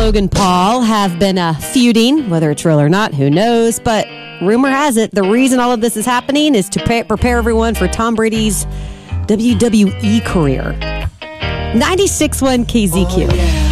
Logan Paul have been feuding, whether it's real or not, who knows. But rumor has it, the reason all of this is happening is to prepare everyone for Tom Brady's WWE career. 96.1 KZQ.